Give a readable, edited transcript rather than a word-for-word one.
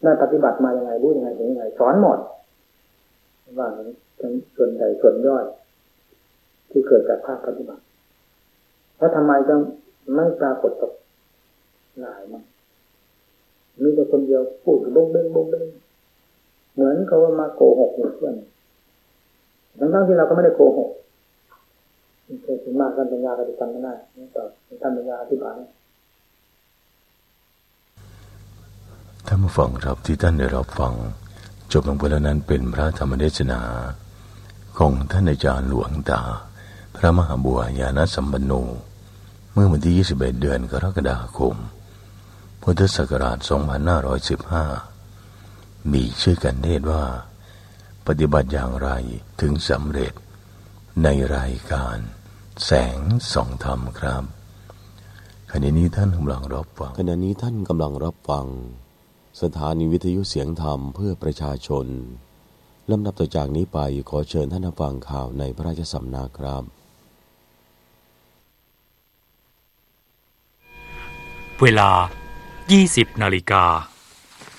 ได้ปฏิบัติมายังไงรู้ยังไงถึงยังไงสอนหมดว่าทั้งส่วนใหญ่ส่วนย่อยที่เกิดจากภาคปฏิบัติแล้วทำไมจะไม่ปรากฏกับหลายมั้งมีแต่คนเดียวพูดบ้งเบ้งบ้งเบ้งเหมือนเขาว่ามาโกหกเพื่อนทั้งที่เราก็ไม่ได้โกหกถึงมากกันปัญญาก็จะทำไม่ได้ต่อท่านปัญญาอธิบายท่านผู้ฟังครับที่ท่านได้รับฟังจบลงไปแล้วนั้นเป็นพระธรรมเทศนาของท่านอาจารย์หลวงตาพระมหาบัวญาณสัมปันโนเมื่อวันที่21เดือนกรกฎาคมพุทธศักราช2515มีชื่อกันเทศว่าปฏิบัติอย่างไรถึงสำเร็จในรายการแสงส่องธรรมครับขณะนี้ท่านกำลังรับฟังสถานีวิทยุเสียงธรรมเพื่อประชาชนลำดับต่อจากนี้ไปขอเชิญท่านฟังข่าวในพระราชสำนักครับเวลา 20 นาฬิกา